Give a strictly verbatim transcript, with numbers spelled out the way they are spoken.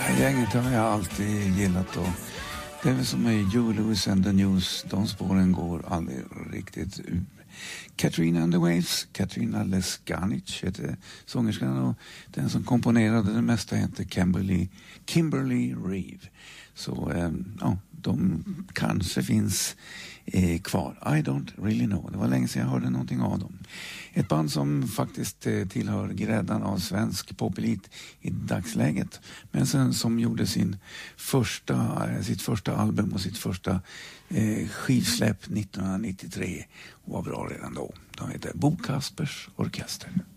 här gänget har jag alltid gillat och det är väl som med Joe Louis and the News. De spåren går aldrig riktigt ut. Katrina and the Waves, Katrina Lesganic heter sångerskan och den som komponerade det mesta heter Kimberly, Kimberly Reeve. Så eh, ja, de kanske finns eh, kvar. I don't really know. Det var länge sedan jag hörde någonting av dem. Ett band som faktiskt eh, tillhör gräddan av svensk popelit i dagsläget. Men sen som gjorde sin första, eh, sitt första album och sitt första eh, skivsläpp nittonhundranittiotre och var bra redan då. De heter Bo Kaspers Orkester.